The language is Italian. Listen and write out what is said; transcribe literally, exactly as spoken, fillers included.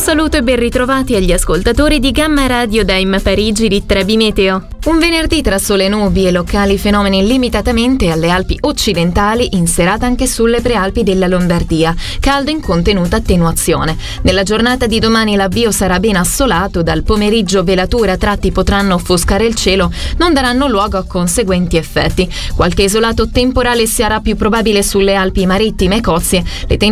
saluto e ben ritrovati agli ascoltatori di Gamma Radio da Im Parigi di Trebi Meteo. Un venerdì tra sole e nubi e locali fenomeni limitatamente alle Alpi occidentali, in serata anche sulle prealpi della Lombardia, caldo in contenuta attenuazione. Nella giornata di domani l'avvio sarà ben assolato, dal pomeriggio velature a tratti potranno offuscare il cielo, non daranno luogo a conseguenti effetti. Qualche isolato temporale sarà più probabile sulle Alpi marittime e cozie, le